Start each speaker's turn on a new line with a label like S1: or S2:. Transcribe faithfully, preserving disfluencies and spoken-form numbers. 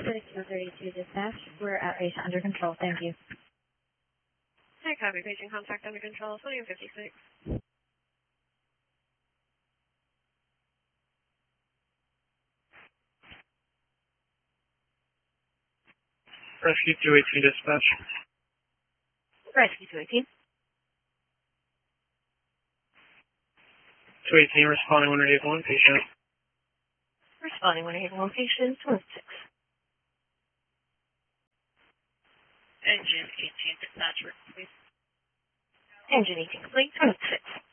S1: thirty-two thirty-two dispatch. We're at patient under control. Thank you.
S2: Hi, copy. Patient contact under control. twenty fifty-six.
S3: Rescue two eighteen dispatch.
S1: Rescue two eighteen.
S3: two eighteen responding when ready one patient.
S1: Responding when ready one patient. twenty-six.
S2: Engine eighteen dispatch, please.
S1: Engine eighteen complete. twenty-six.